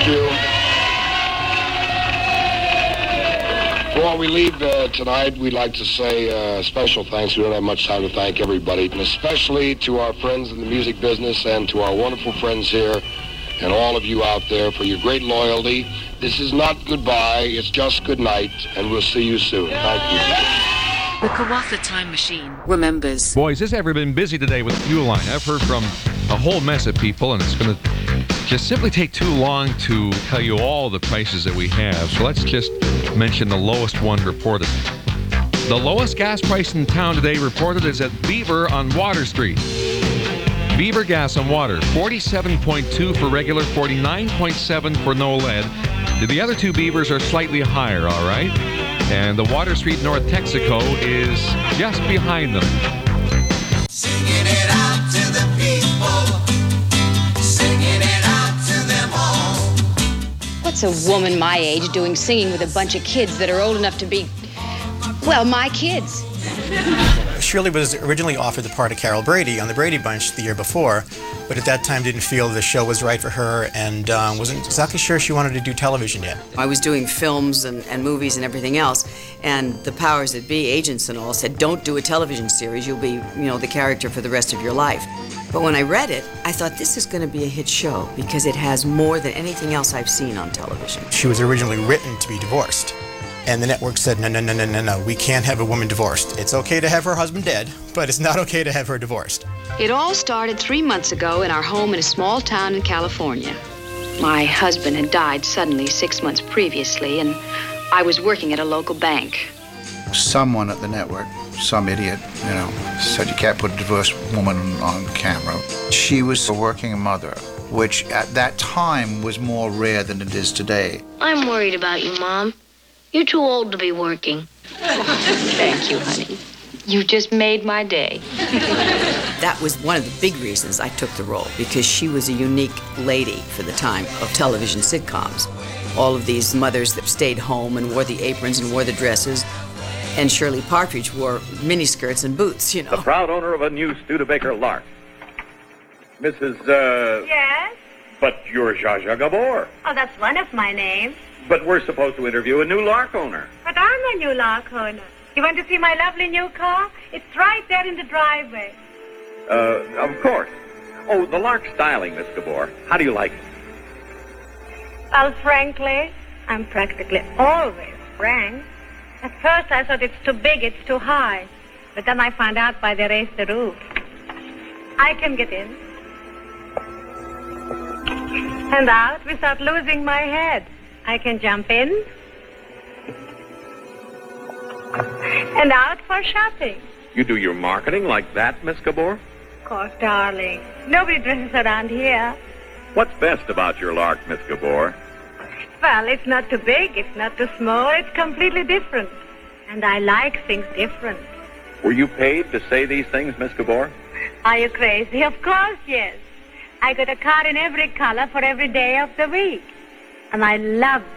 Thank you. Before we leave tonight, we'd like to say special thanks. We don't have much time to thank everybody, and especially to our friends in the music business and to our wonderful friends here and all of you out there for your great loyalty. This is not goodbye, it's just good night, and we'll see you soon. Thank you. The Kawatha Time Machine remembers. Boys, this ever been busy today with the fuel line. I've heard from a whole mess of people, and it's going to just simply take too long to tell you all the prices that we have. So let's just mention the lowest one reported. The lowest gas price in town today reported is at Beaver on Water Street. Beaver Gas and Water, 47.2 for regular, 49.7 for no lead. The other two Beavers are slightly higher, all right? And the Water Street North Texaco is just behind them. Singing it out to the people, singing it out to them all. What's a woman my age doing singing with a bunch of kids that are old enough to be, well, my kids? Shirley was originally offered the part of Carol Brady on the Brady Bunch the year before, but at that time didn't feel the show was right for her and wasn't exactly sure she wanted to do television yet. I was doing films and movies and everything else, and the powers that be, agents and all, said, don't do a television series, you'll be, the character for the rest of your life. But when I read it, I thought this is going to be a hit show because it has more than anything else I've seen on television. She was originally written to be divorced. And the network said, no, we can't have a woman divorced. It's okay to have her husband dead, but it's not okay to have her divorced. It all started 3 months ago in our home in a small town in California. My husband had died suddenly 6 months previously, and I was working at a local bank. Someone at the network, some idiot, said you can't put a divorced woman on camera. She was a working mother, which at that time was more rare than it is today. I'm worried about you, Mom. You're too old to be working. Thank you, honey. You just made my day. That was one of the big reasons I took the role, because she was a unique lady for the time of television sitcoms. All of these mothers that stayed home and wore the aprons and wore the dresses, and Shirley Partridge wore miniskirts and boots, The proud owner of a new Studebaker Lark. Mrs. Yes? But you're Zsa Zsa Gabor. Oh, that's one of my names. But we're supposed to interview a new Lark owner. But I'm a new Lark owner. You want to see my lovely new car? It's right there in the driveway. Of course. Oh, the Lark styling, Miss Gabor. How do you like it? Well, frankly, I'm practically always frank. At first I thought it's too big, it's too high. But then I found out why they raised the roof. I can get in. And out without losing my head. I can jump in. And out for shopping. You do your marketing like that, Miss Gabor? Of course, darling. Nobody dresses around here. What's best about your Lark, Miss Gabor? Well, it's not too big, it's not too small, it's completely different. And I like things different. Were you paid to say these things, Miss Gabor? Are you crazy? Of course, yes. I got a car in every color for every day of the week. And I love